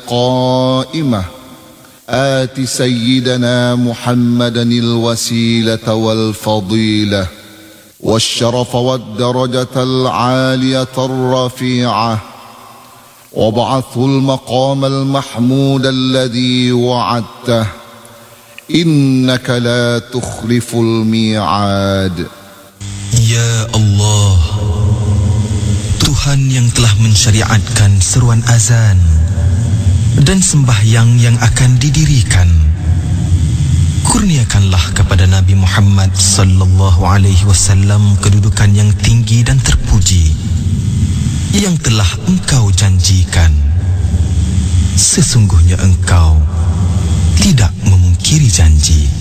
القائمة آت سيدنا محمدا الوسيلة والفضيلة والشرف والدرجة العالية الرفيعة وابعثه المقام المحمود الذي وعدته إنك لا تخلف الميعاد. Ya Allah, Tuhan yang telah mensyariatkan seruan azan dan sembahyang yang akan didirikan, kurniakanlah kepada Nabi Muhammad sallallahu alaihi wasallam kedudukan yang tinggi dan terpuji yang telah Engkau janjikan. Sesungguhnya Engkau tidak memungkiri janji.